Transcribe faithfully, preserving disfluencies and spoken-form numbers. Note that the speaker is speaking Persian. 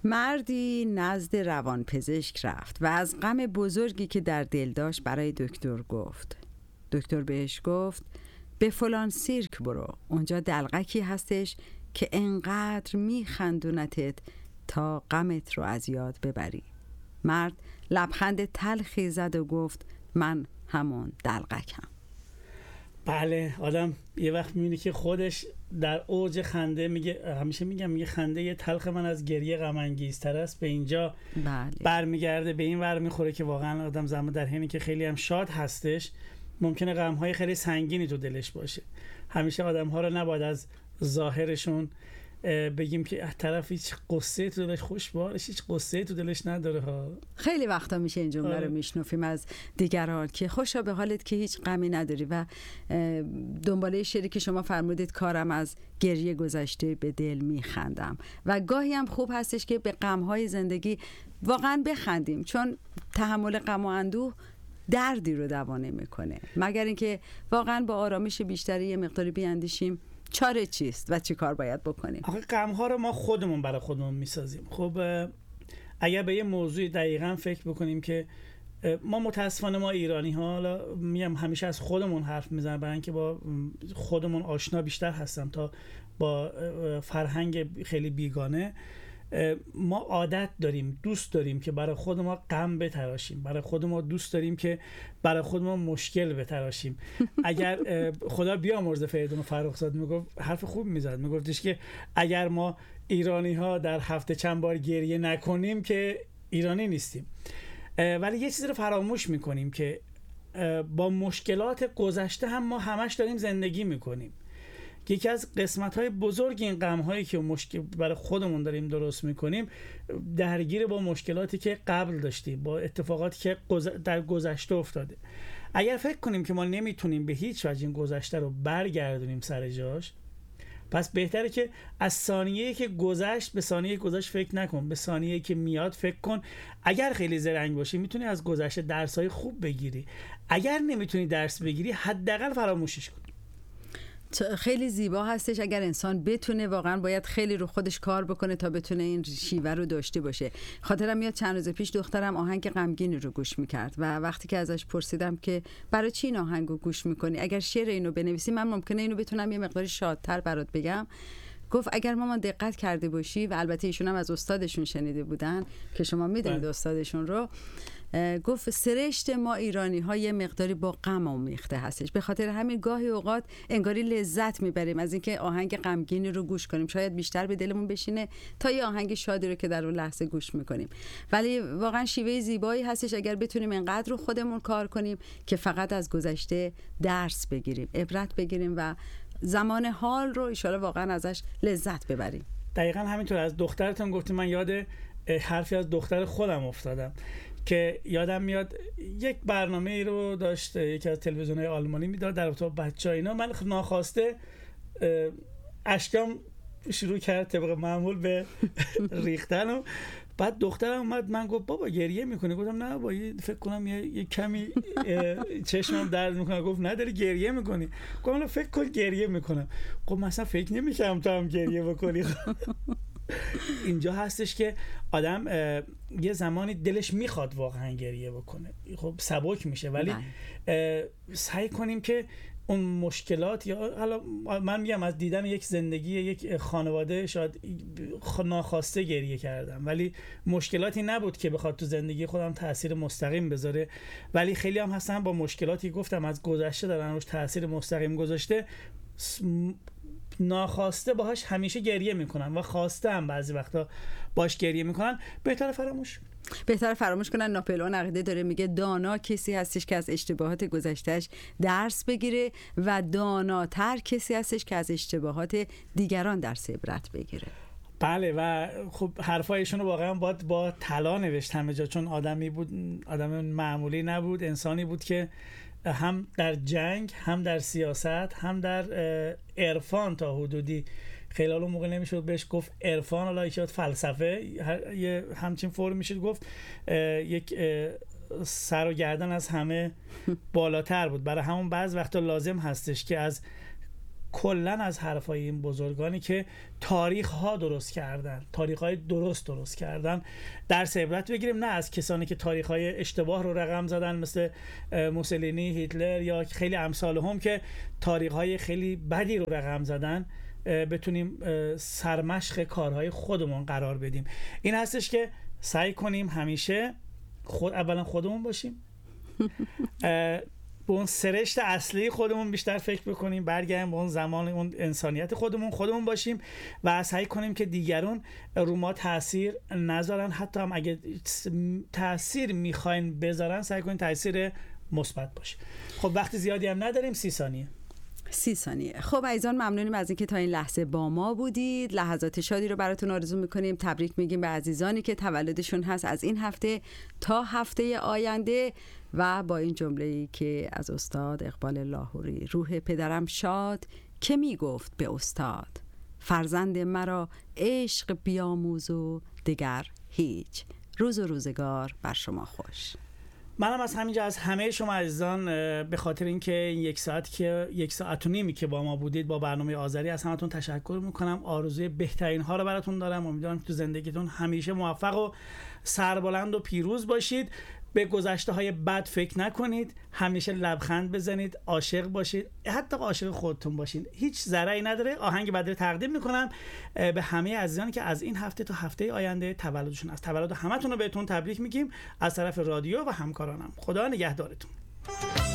مردی نزد روانپزشک رفت و از غم بزرگی که در دل داشت برای دکتر گفت. دکتر بهش گفت به فلان سیرک برو، اونجا دلقکی هستش که انقدر میخندونتت تا غمت رو از یاد ببری. مرد لبخند تلخی زد و گفت من همون دلقکم. بله، آدم یه وقت میبینه که خودش در اوج خنده میگه، همیشه میگم میگه خنده یه تلخ من از گریه غم انگیزتر است، به اینجا بله. برمیگرده به این ور میخوره که واقعا آدم زمان در حینی که خیلی هم شاد هستش ممکنه غم‌های خیلی سنگینی تو دلش باشه. همیشه آدم‌ها رو نباید از ظاهرشون بگیم که طرف هیچ قصه تو دلش خوشبارش هیچ قصه تو دلش نداره ها. خیلی وقتا میشه این جمله رو میشنویم از دیگران که خوشا به حالت که هیچ غمی نداری و دنباله شعری که شما فرمودید کارم از گریه گذشته به دل میخندم. و گاهی هم خوب هستش که به غم‌های زندگی واقعا بخندیم، چون تحمل غم و اندوه دردی رو دوا نمیکنه، مگر اینکه واقعا با آرامش بیشتری یه مقداری بیاندیشیم چاره چیست و چی کار باید بکنیم. آخه غم‌ها رو ما خودمون برای خودمون میسازیم. خب اگر به یه موضوع دقیقاً فکر بکنیم که ما متاسفانه ما ایرانی ها، حالا میگم همیشه از خودمون حرف میزنم برای اینکه با خودمون آشنا بیشتر هستم تا با فرهنگ خیلی بیگانه، ما عادت داریم، دوست داریم که برای خود ما غم بتراشیم، برای خود ما دوست داریم که برای خود ما مشکل بتراشیم. اگر خدا بیامرزه فریدون فرخزاد میگفت حرف خوب میزد، میگفتش که اگر ما ایرانی ها در هفته چند بار گریه نکنیم که ایرانی نیستیم. ولی یه چیزی رو فراموش میکنیم که با مشکلات گذشته هم ما همش داریم زندگی میکنیم. یکی از قسمت‌های بزرگ این غم‌هایی که مشکل برای خودمون داریم درست می‌کنیم درگیر با مشکلاتی که قبل داشتیم، با اتفاقاتی که در گذشته افتاده. اگر فکر کنیم که ما نمیتونیم به هیچ وجه این گذشته رو برگردونیم سر جاش، پس بهتره که از ثانیه‌ای که گذشت به ثانیه گذشت فکر نکن، به ثانیه‌ای که میاد فکر کن. اگر خیلی زرنگ باشی میتونی از گذشته درس‌های خوب بگیری، اگر نمیتونی درس بگیری حداقل فراموشش کن. خیلی زیبا هستش اگر انسان بتونه، واقعا باید خیلی رو خودش کار بکنه تا بتونه این شیوه رو داشته باشه. خاطرم میاد چند روز پیش دخترم آهنگ غمگین رو گوش میکرد و وقتی که ازش پرسیدم که برای چی این آهنگو گوش میکنی، اگر شعر اینو بنویسی من ممکنه اینو بتونم یه مقدار شادتر برات بگم. گفت اگر مامان دقت کرده باشی، و البته ایشون هم از استادشون شنیده بودن که شما میدونید استادشون رو، گفت سرشت ما ایرانی ها یه مقداری با غم آمیخته هستش، به خاطر همین گاهی اوقات انگاری لذت میبریم از اینکه آهنگ غمگینی رو گوش کنیم، شاید بیشتر به دلمون بشینه تا یه آهنگ شادی رو که در اون لحظه گوش میکنیم. ولی واقعا شیوه زیبایی هستش اگر بتونیم اینقدر رو خودمون کار کنیم که فقط از گذشته درس بگیریم، عبرت بگیریم و زمان حال رو ان شاءالله واقعا ازش لذت ببریم. دقیقاً همینطور. از دخترتون گفتیم، من یاد حرفی از دختر خودم افتادم که یادم میاد یک برنامه ای رو داشت یکی از تلویزیون‌های آلمانی میداد در رابطه با بچه‌ها اینا، من ناخواسته اشکام شروع کرد طبق معمول به ریختن و بعد دخترم اومد من گفت بابا گریه میکنه؟ گفتم نه بابا فکر کنم یه, یه کمی چشمم درد میکنه. گفت نه داری گریه میکنی. گفتم فکر کن گریه میکنم. گفت مثلا فکر نمیکنم تو هم گریه بکنی. اینجا هستش که آدم یه زمانی دلش میخواد واقعا گریه بکنه، خب سبک میشه، ولی سعی کنیم که اون مشکلات، یا حالا من میگم از دیدن یک زندگی یک خانواده شاید ناخواسته گریه کردم، ولی مشکلاتی نبود که بخواد تو زندگی خودم تأثیر مستقیم بذاره، ولی خیلی هم هستن با مشکلاتی گفتم از گذشته دارن روش تأثیر مستقیم گذاشته، ناخواسته باهاش همیشه گریه میکنن و خواسته هم بعضی وقتا باش گریه میکنن. بهتره فراموش بهتر فراموش کنن. ناپلئون عقیده داره، میگه دانا کسی هستش که از اشتباهات گذشتهش درس بگیره و داناتر کسی هستش که از اشتباهات دیگران درس عبرت بگیره. بله، و خب حرفایشون رو واقعا باید با طلا نوشت همه جا، چون آدمی بود، آدم معمولی نبود، انسانی بود که هم در جنگ، هم در سیاست، هم در عرفان تا حدودی، خیلی اون موقع نمیشد بهش گفت عرفان، حالا یکی فلسفه، یه همچین فرم میشد گفت، یک سر و گردن از همه بالاتر بود. برای همون بعض وقتا لازم هستش که از کلا از حرفای این بزرگانی که تاریخ ها درست کردن، تاریخ های درست درست کردن، درس عبرت بگیریم، نه از کسانی که تاریخ های اشتباه رو رقم زدن مثل موسولینی، هیتلر یا خیلی امثال هم که تاریخ های خیلی بدی رو رقم زدن، بتونیم سرمشق کارهای خودمون قرار بدیم. این هستش که سعی کنیم همیشه خود اولا خودمون باشیم، به اون سرشت اصلی خودمون بیشتر فکر بکنیم، برگردیم به اون زمان اون انسانیت خودمون خودمون باشیم و سعی کنیم که دیگران رو ما تاثیر نذارن، حتی هم اگه تاثیر میخواین بذارن سعی کنین تاثیر مثبت باشه. خب وقت زیادی هم نداریم، سی ثانیه. سی ثانیه. خب عزیزان ممنونیم از اینکه تا این لحظه با ما بودید. لحظات شادی رو براتون آرزو میکنیم. تبریک میگیم به عزیزانی که تولدشون هست از این هفته تا هفته آینده و با این جمله‌ای که از استاد اقبال لاهوری: روح پدرم شاد که میگفت به استاد، فرزند مرا عشق بیاموز و دگر هیچ. روز و روزگار بر شما خوش. منم از همینجا از همه شما عزیزان به خاطر اینکه یک ساعت که یک ساعت و نیمی که با ما بودید با برنامه آذری از همتون تشکر میکنم. آرزوی بهترین ها رو براتون دارم. امیدوارم تو زندگیتون همیشه موفق و سربلند و پیروز باشید. به گذشته های بد فکر نکنید، همیشه لبخند بزنید، عاشق باشید، حتی عاشق خودتون باشید، هیچ ضرری نداره. آهنگ بعد تقدیم میکنم به همه عزیزانی که از این هفته تا هفته آینده تولدشون است. تولد همتون رو بهتون تبریک میگیم از طرف رادیو و همکارانم. خدا نگهدارتون.